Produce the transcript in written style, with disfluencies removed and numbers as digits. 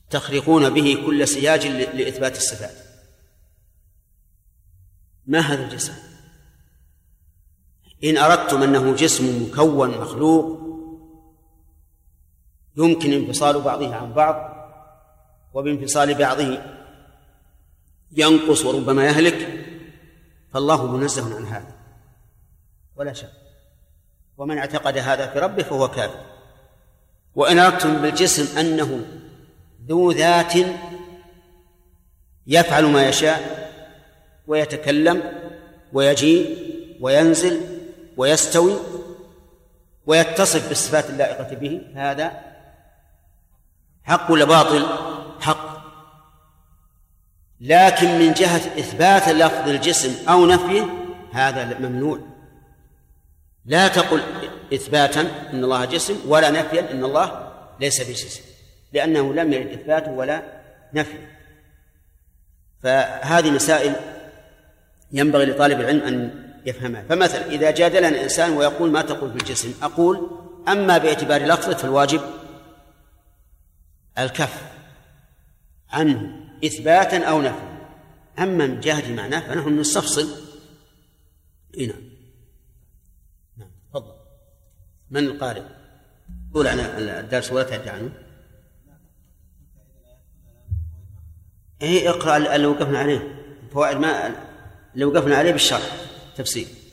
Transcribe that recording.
تخرقون به كل سياج لإثبات الصفات. ما هذا الجسم؟ إن أردتم أنه جسم مكون مخلوق يمكن انفصال بعضه عن بعض، وبانفصال بعضه ينقص وربما يهلك، فالله منزه عن هذا ولا شك، ومن اعتقد هذا في ربه فهو كافر. وإن أردتم بالجسم أنه ذو ذات يفعل ما يشاء ويتكلم ويجيء وينزل ويستوي ويتصف بالصفات اللائقة به، هذا حق ولا باطل؟ حق. لكن من جهة إثبات لفظ الجسم أو نفيه هذا ممنوع. لا تقل إثباتا إن الله جسم ولا نفيا إن الله ليس بجسم، لأنه لم يرد إثباته ولا نفيه. فهذه مسائل ينبغي لطالب العلم أن يفهمها. فمثلا إذا جادلنا الإنسان ويقول ما تقول بالجسم، أقول أما باعتبار لفظه فالواجب الكف عنه إثباتا أو نفيا، أما من جهة معناه فنحن نستفصل. نعم تفضل. من القارئ؟ قول عن الدرس ولا تهدى عنه. اقرأ اللي وقفنا عليه، فوائد ما اللي وقفنا عليه بالشرح تفسير.